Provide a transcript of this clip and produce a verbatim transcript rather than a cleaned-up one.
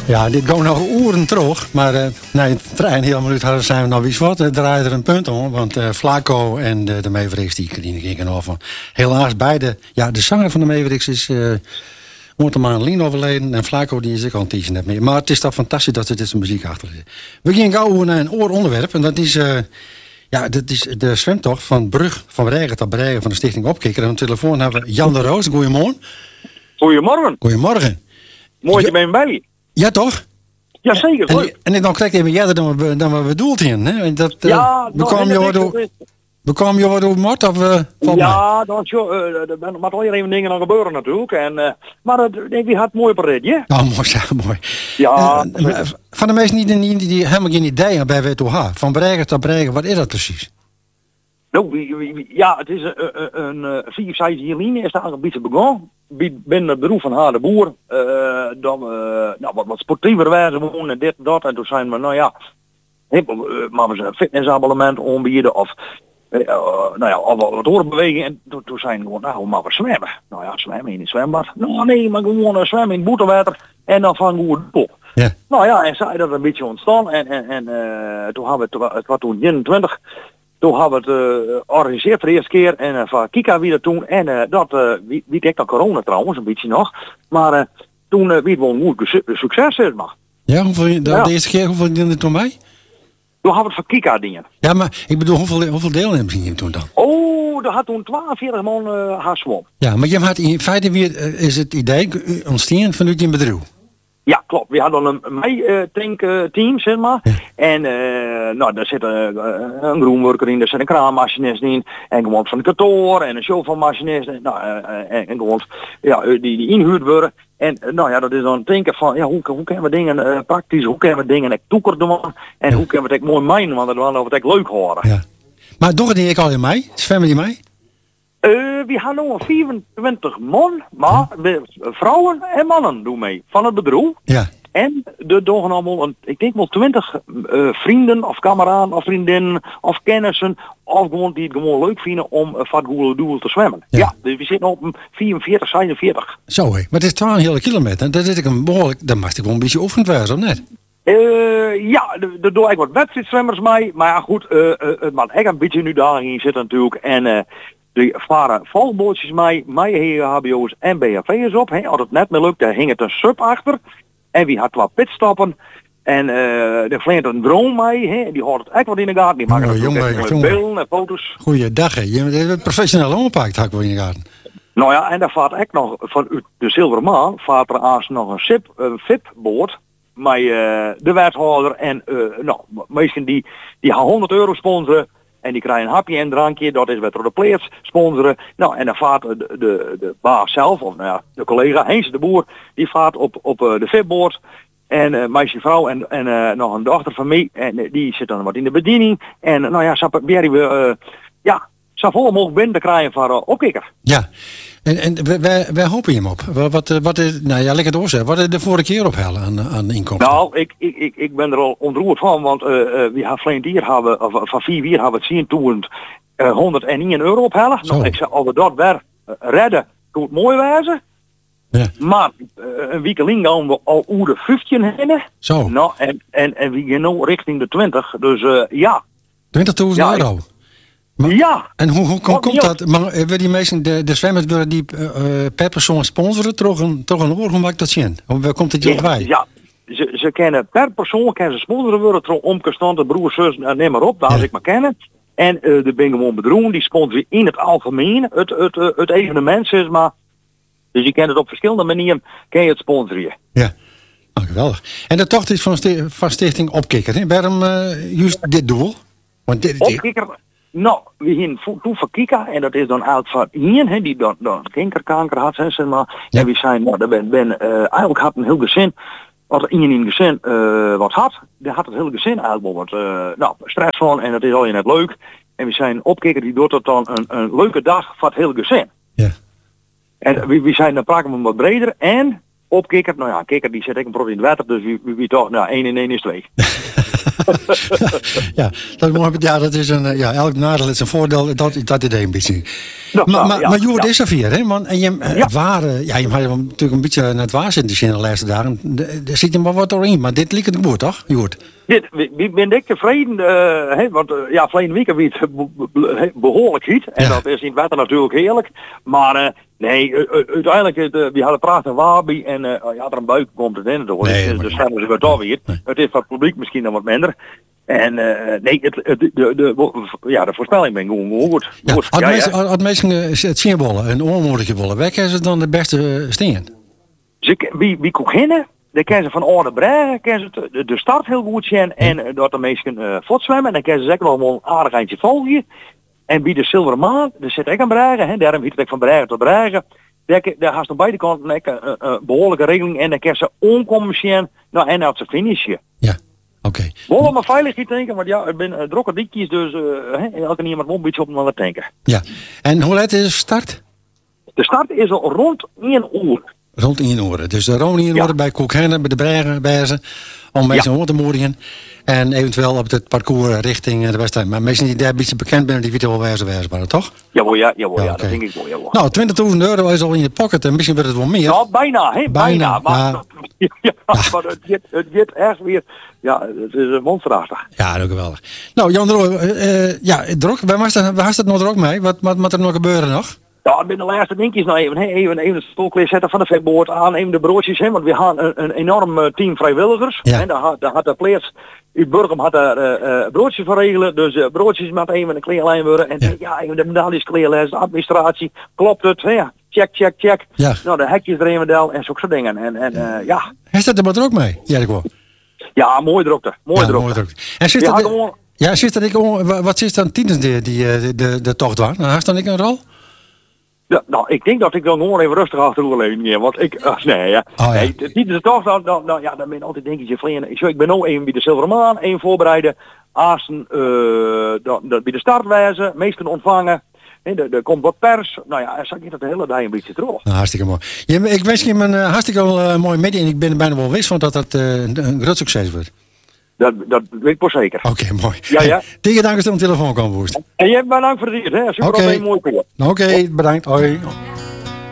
Ja, dit gaat nog uren terug. Maar uh, nee, het trein heel minuut hadden zijn we nog iets wat. Er draaide er een punt om. Want uh, Flaco en de, de Mavericks die gingen over. Helaas beide. Ja, de zanger van de Mavericks is uh, Mortemaan Lien overleden. En Flaco die is ook al een tijdje net meer. Maar het is toch fantastisch dat er dit soort muziek achter zit. We gaan gauw naar een ooronderwerp. En dat is... Uh, Ja, dat is de zwemtocht van Brug van Bregen tot Bregen van de Stichting Opkikker. En op de telefoon hebben we Jan de Roos. Goedemorgen. Goedemorgen. Goedemorgen. Mooi dat je bent bij. Ja, toch? Jazeker, en, leuk. En, en dan krijg je even jij dan we, dan we bedoeld in. Hè? Dat, uh, ja, bekwam je door... Bekwam je wat door mord of uh, ja, dat is jo, uh, er moet al even dingen aan gebeuren natuurlijk. En, uh, maar uh, wie had mooi paret, ja? Oh, mooi, ja, mooi. Ja. Uh, van de meesten die, die, die helemaal geen idee hebben bij W T H. Van Bregen tot Bregen, wat is dat precies? Nou, ja, het is een, een, een vier, zes jaar linie is daar een beetje begonnen. Binnen het beroep van haar de boer. Uh, dan, uh, nou, wat, wat sportiever wijze wonen, dit, dat. En toen zijn we, nou ja, maar we zijn een fitnessabonnement aanbieden of... Uh, nou ja, al wat doorbewegen en toen, toen zijn we gewoon, nou, maar we zwemmen. Nou ja, zwemmen in het zwembad. Nou nee, maar gewoon uh, zwemmen in het boetewater en dan van hoe het op. Yeah. Nou ja, en zij dat een beetje ontstaan en, en, en uh, toen hebben we het, het was toen eenentwintig, toen hebben we het uh, georganiseerd de eerste keer en uh, van Kika weer toen en uh, dat, uh, wie, wie ik dan corona trouwens, een beetje nog, maar uh, toen uh, wie het wel een goed succes is maar. Ja, hoeveel, de, ja. de eerste keer, hoeveel diende het toen mij? Toen hadden we het van Kika dingen. Ja, maar ik bedoel, hoeveel, hoeveel deelnemers ging je toen dan? Oh, dat had toen tweeënveertig man uh, haar zwom. Ja, maar je had in feite weer, uh, is het idee ontstaan vanuit je bedrijf? Ja, klopt. We hadden een mee-tankteam, uh, zeg maar. Ja. En uh, nou, daar zit uh, een groenworker in, er zit een kraanmachinist in. En gewoon van de kantoor en een show van machinisten. Nou, uh, en, en gewoon ja, die, die inhuurd worden. En uh, nou ja, dat is dan denken van, ja, hoe, hoe kunnen we dingen uh, praktisch, hoe kunnen we dingen echt toeker doen. En ja. hoe kunnen we het echt mooi mijnen, want dat we het echt leuk horen. Ja. Maar toch die ik al in mei? Zwemmen die mee? Uh, we hebben nog vierentwintig man, maar ja. vrouwen en mannen doen mee van het bedrijf. Ja. En er doen allemaal, een, ik denk wel twintig uh, vrienden of kameraden of vriendinnen of kennissen of gewoon die het gewoon leuk vinden om uh, van goede doel te zwemmen. Ja. ja, dus we zitten op een vierenveertig, zesenveertig. Zo hé, maar het is twaalf hele kilometer. Daar zit ik een behoorlijk, daar mag ik wel een beetje oefend wezen, of net? Uh, ja, er doe ik wat wedstrijdzwemmers mee, maar ja goed, uh, uh, het maakt echt een beetje nu daarin in zitten natuurlijk en... Uh, Er varen valbootjes mee, mee H B O's en B H V's op. He. Als het net meer lukt, daar hing het een sub achter. En wie had wat pitstappen. En uh, er vleent een drone mee. He. Die houdt het echt wat in de gaten. Die maken het met beelden en foto's. Goeiedag, hè. Je hebt het professioneel oppakt, hak wel in de gaten. Nou ja, en daar vaart echt nog, vanuit de Zilvermaan, vaart er aans nog een S I P, een V I P-boot. Met uh, de wethouder en uh, nou, meesten die, die gaan honderd euro sponsoren. En die krijgen een hapje en drankje, dat is wat er de players sponsoren. Nou, en dan vaart de, de, de baas zelf, of nou ja, de collega, Heinz de Boer, die vaart op, op uh, de V I P-boot. En uh, meisje, vrouw en, en uh, nog een dochter van mij, en uh, die zit dan wat in de bediening. En uh, nou ja, zo proberen we, uh, ja, zo vol mogelijk binnen te krijgen van uh, opkikker. Ja, en, en wij, wij hopen je hem op. Wat, wat is, nou ja, lekker doorzetten. Wat is de vorige keer ophellen aan, aan inkomsten? Nou, ik, ik, ik, ik ben er al ontroerd van, want uh, uh, we hebben vleend hier hebben, of, van vier jaar hebben we het zien toen uh, honderdéén euro ophellen. Nou, ik zei, als we dat weer uh, redden, doet het mooi wijzen. Ja. Maar uh, een week lang gaan we al over de vijftien heen. Zo. Nou, en, en, en we gaan nu richting de twintig, dus uh, ja. twintigduizend ja, euro? Ik, Maar, ja. En hoe, hoe komt, komt dat? Maar hebben die mensen, de, de zwemmers willen die uh, per persoon sponsoren, toch een, toch een oor, hoe maakt dat zien? Waar komt het ja, bij? Ja, ze, ze kennen per persoon, kennen ze sponsoren worden, trouw omkastante broers, zus, neem maar op, daar ja. ik maar kennen. En uh, de ben gewoon bedroen, die sponsoren in het algemeen, het, het, het, het evenement, zeg maar. Dus je kent het op verschillende manieren, ken je het sponsoren. Ja. Oh, geweldig. En de tocht is van, sti van Stichting Opkikker, hè? Waarom uh, juist dit doel? Want dit, Opkikker... Nou, we gingen toen van Kika en dat is dan uit van hier, die dan, dan kinkerkanker had, zeg maar. Ja. En we zijn, nou, daar ben, ben uh, eigenlijk had een heel gezin, wat er in een gezin uh, wat had, daar had het hele gezin eigenlijk wat uh, nou, stress van en dat is al je net leuk. En we zijn opkikker die doet dat dan een, een leuke dag voor het hele gezin. Ja. En we, we zijn dan praten we wat breder en opkikker, nou ja, kikker die zet ik een brood in het water, dus wie, wie, wie toch, nou één en één is twee. ja, dat is mooi. Ja, dat is een, ja, elk nadeel is een voordeel. Dat, dat idee een beetje. Dat maar zou, maar, ja, maar Joert ja. is er weer, hè, man? En je, Ja. het waren, ja, je had hem natuurlijk een beetje naar het waar zitten in de laatste dagen. Er zit hem wel wat doorheen, maar dit liep het goed, toch, Joert? Dit, wie ben ik tevreden, uh, he, want uh, ja, verleden week wie het be be behoorlijk giet. En Ja. dat is in het wetter natuurlijk heerlijk. Maar uh, nee, uh, uh, uiteindelijk, uh, we hadden praten Wabi en uh, ja, er een buik komt het in door. Nee, Dus maar de schermen ze weer door weer. Nee. Het is voor het publiek misschien nog wat minder. En uh, nee, het, het, de, de, de, ja, de voorspelling ben gewoon goed. Ja, goed. als Ja, mensen, ja. als mensen uh, het sfeerbollen, een onmogelijke bollen, waar kunnen ze dan de beste uh, steen? Ze, wie, wie kon beginnen? Dan kennen ze van Orde Bregen, kennen ze de, de start heel goed zien en uh, dat de mensen uh, voortzwemmen. Dan kennen ze zeker nog wel een aardig eindje volgen. En bij de Zilveren Maan, daar zit ik aan Bregen, hè, daarom heet het van Bregen tot Bregen. Daar, daar gaat aan beide kanten een uh, uh, behoorlijke regeling en dan kennen ze onkomen zien, nou en als ze finishen. Ja, oké. Okay. Wel maar veilig denken, want ja, ik ben uh, drokke dikjes, dus uh, hè, elke niemand moet een beetje op me wat denken. Ja, en hoe laat is de start? De start is al rond één uur. Rond in oren. Dus de Rome in Ja. oren bij Koekhenne, bij de Bregen, bij ze. Om mensen ja. te morgen. En eventueel op het parcours richting de wedstrijd. Maar mensen die daar een beetje bekend zijn, die weten wel waar ze waren, toch? Jawel, ja, jawel, ja, Ja, ja oké. dat denk ik wel, jawel. Nou, twintigduizend euro is al in je pocket en misschien wordt het wel meer. Ja, bijna, hè, Bijna, bijna. Maar, ja. ja, maar het gaat het gaat echt weer, ja, het is een monsterachtig. Ja, dat is geweldig. Nou, Jan Dro, uh, uh, ja, Drok, waar was het, waar was het nog ook mee? Wat wat moet er nog gebeuren nog? Ja, binnen de laatste dingetjes nou even, hè, even, even het stolkleer zetten van de vetboord aan, even de broodjes, hè, want we gaan een, een enorm uh, team vrijwilligers. Ja. En daar had, daar had de pleers, uit Burgum had daar uh, uh, broodjes voor regelen, dus uh, broodjes met even een kleerlijn worden. En Ja. ja, ja even de medailles kleerlijst, de administratie, klopt het, hè, ja, check, check, check. Ja. Nou, de hekjes erin model en zulke soort dingen. En, en uh, ja, Hij staat er maar ook mee, Jericho. ja, mooi drukte, mooi Ja, drukte. mooi druk. En zit Ja, dat, gewoon- ja, zit dat ik, wat is dan tijdens die, die, eh, de, de, de tocht waar? Nou, heeft dan ik een rol? Ja, nou, ik denk dat ik dan gewoon even rustig achterover leven hier, want ik, uh, nee, ja. Oh, ja. Nee, het niet is toch, dan, dan, dan, ja, dan ben je altijd denk je, vliegen. Ik, ik ben nou even bij de Zilveren Maan, één voorbereiden, Aasen, uh, dan, dan, bij de startwijze, meesten ontvangen, en er, er komt wat pers, nou ja, zag ik dat de hele dag een beetje terug. Nou, hartstikke mooi. Je, ik wens je een uh, hartstikke uh, mooi midden en ik ben er bijna wel wist van dat dat uh, een, een groot succes wordt. Dat, dat weet ik voor zeker. Oké, okay, mooi. Ja, ja. Tegen dank dat je op de telefoon kwam, Woest. En jij hebt bedankt voor het hier, hè, super Oké. okay. mooi koor. Oké, okay, bedankt. Hoi.